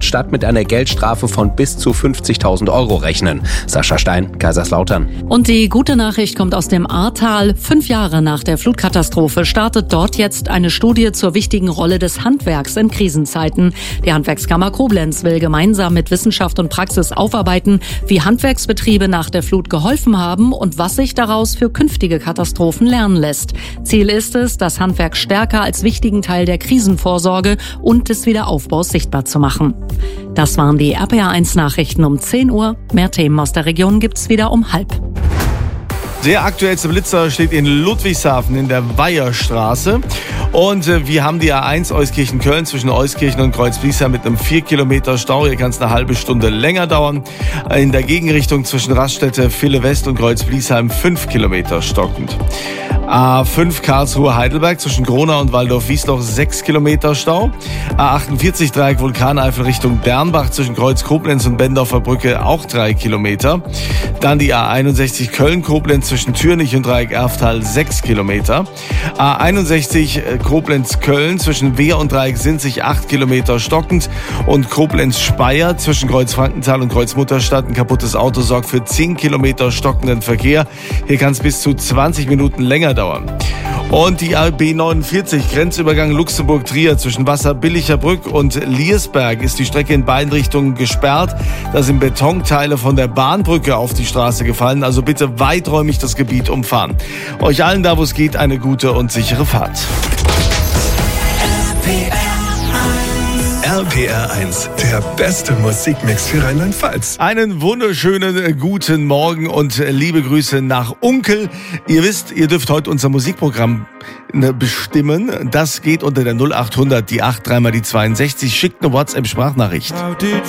Stadt mit einer Geldstrafe von bis zu 50.000 € rechnen. Sascha Stein, Kaiserslautern. Und die gute Nachricht kommt aus dem Ahrtal. 5 Jahre nach der Flutkatastrophe startet dort jetzt eine Studie zur wichtigen Rolle des Handwerks in Krisenzeiten. Die Handwerkskammer Koblenz will gemeinsam mit Wissenschaft und Praxis aufarbeiten, wie Handwerksbetriebe nach der Flut geholfen haben und was sich daraus für künftige Katastrophen lernen lässt. Ziel ist es, das Handwerk stärker als wichtigen Teil der Krisenvorsorge und des Wiederaufbaus sichtbar zu machen. Das waren die RPA1 Nachrichten um 10 Uhr. Mehr Themen aus der Region gibt's wieder um 12:30. Der aktuellste Blitzer steht in Ludwigshafen in der Weiherstraße. Und wir haben die A1 Euskirchen-Köln zwischen Euskirchen und Kreuzbliesheim mit einem 4 Kilometer Stau. Hier kann es eine halbe Stunde länger dauern. In der Gegenrichtung zwischen Raststätte, Ville West und Kreuzbliesheim 5 Kilometer stockend. A5 Karlsruhe-Heidelberg zwischen Gronau und Waldorf-Wiesloch 6 Kilometer Stau. A48 Dreieck Vulkaneifel Richtung Bernbach zwischen Kreuz Koblenz und Bendorfer Brücke auch 3 Kilometer. Dann die A61 Köln-Koblenz zwischen Türnich und Dreieck Erftal 6 Kilometer. A61 Koblenz-Köln zwischen Wehr und Dreieck Sinzig 8 Kilometer stockend. Und Koblenz-Speyer zwischen Kreuz Frankenthal und Kreuz Mutterstadt. Ein kaputtes Auto sorgt für 10 Kilometer stockenden Verkehr. Hier kann es bis zu 20 Minuten länger dauern. Und die B49 Grenzübergang Luxemburg-Trier zwischen Wasserbillicher-Brück und Liersberg ist die Strecke in beiden Richtungen gesperrt. Da sind Betonteile von der Bahnbrücke auf die Straße gefallen, also bitte weiträumig das Gebiet umfahren. Euch allen da, wo es geht, eine gute und sichere Fahrt. RPR1, der beste Musikmix für Rheinland-Pfalz. Einen wunderschönen guten Morgen und liebe Grüße nach Unkel. Ihr wisst, ihr dürft heute unser Musikprogramm bestimmen. Das geht unter der 0800, die 8 3 mal die 62. Schickt eine WhatsApp-Sprachnachricht.